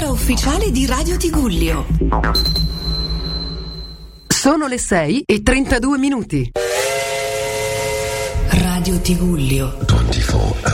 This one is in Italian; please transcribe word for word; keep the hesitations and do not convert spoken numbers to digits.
ufficiale di Radio Tigullio. Sono le sei e trentadue minuti. Radio Tigullio. ventiquattro